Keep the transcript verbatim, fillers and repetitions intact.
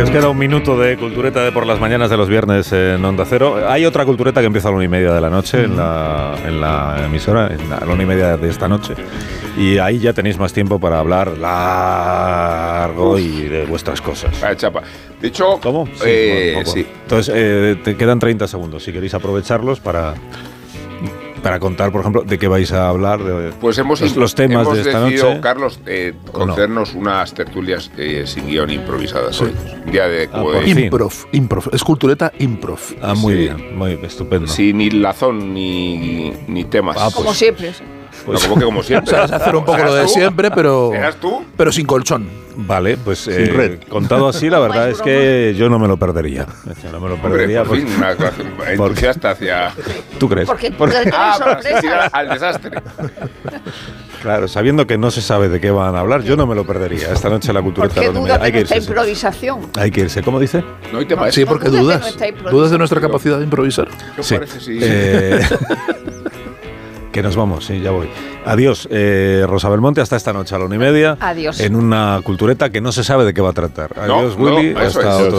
os queda un minuto de cultureta de por las mañanas de los viernes en Onda Cero. Hay otra cultureta que empieza a la una y media de la noche en la, en la emisora, en la, a la una y media de esta noche. Y ahí ya tenéis más tiempo para hablar largo Uf. y de vuestras cosas. Vale, chapa. De hecho, ¿cómo? Sí, eh, bueno, sí. Entonces, eh, te quedan treinta segundos. Si queréis aprovecharlos para... Para contar, por ejemplo, de qué vais a hablar, de pues hemos, los, los temas hemos de esta decidido, noche. Carlos, eh, concedernos no. unas tertulias eh, sin guión improvisadas sí. hoy. Un día de... Ah, de improv, improv, es cultureta improv. Ah, muy sí. bien, muy estupendo. Sin ni lazón ni, ni temas. Ah, pues, como siempre. Pues, no, como que como siempre. O sea, vas a hacer un poco lo de tú? siempre, pero... ¿Serás tú? Pero sin colchón. Vale, pues eh, contado así, la verdad es que yo no me lo perdería. Yo no me lo perdería. Hombre, por fin, una clase entusiasta hacia... ¿Tú crees? Porque, porque ah, para asistir al desastre. Claro, sabiendo que no se sabe de qué van a hablar, yo no me lo perdería. Esta noche la cultureta ¿Por qué duda hay de que irse. nuestra improvisación? Hay que irse. ¿Cómo dice? No hay tema. Sí, porque no dudas. ¿Dudas de nuestra capacidad de improvisar? ¿Qué sí. parece? Sí. Eh, que nos vamos, sí, ya voy. Adiós, eh, Rosa Belmonte, hasta esta noche a la una y media. Adiós. En una cultureta que no se sabe de qué va a tratar. Adiós, no, Willy, no, hasta es. otro